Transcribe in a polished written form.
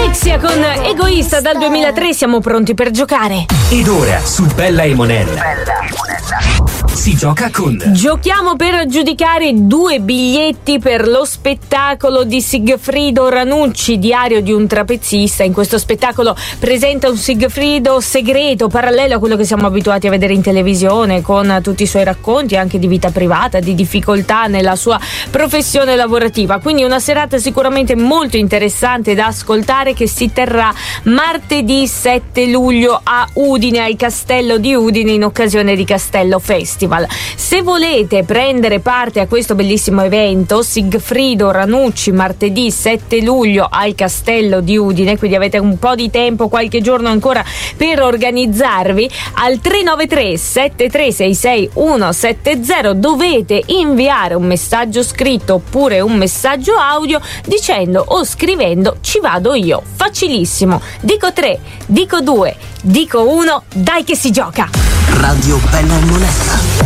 Alexia con Egoista dal 2003, siamo pronti per giocare. Ed ora su Bella e Monella si gioca con... Giochiamo per giudicare 2 biglietti per lo spettacolo di Sigfrido Ranucci, Diario di un trapezista. In questo spettacolo presenta un Sigfrido segreto, parallelo a quello che siamo abituati a vedere in televisione, con tutti i suoi racconti anche di vita privata, di difficoltà nella sua professione lavorativa. Quindi una serata sicuramente molto interessante da ascoltare, che si terrà martedì 7 luglio a Udine, al Castello di Udine, in occasione di Castello Festival. Se volete prendere parte a questo bellissimo evento, Sigfrido Ranucci, martedì 7 luglio al Castello di Udine, quindi avete un po' di tempo, qualche giorno ancora per organizzarvi, al 393 7366 170 dovete inviare un messaggio scritto oppure un messaggio audio dicendo o scrivendo "ci vado io". Facilissimo. Dico 3, dico 2, dico 1, dai che si gioca. Radio Bella e Monella.